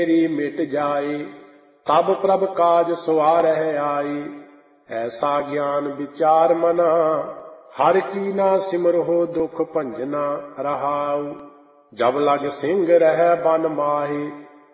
मेरी मिट जाए। तब प्रभ काज सवारह आई, ऐसा ज्ञान विचार मना। हर की ना सिमरहो दुख भंजना रहाऊ। जब लग सिंह रह बन माहे,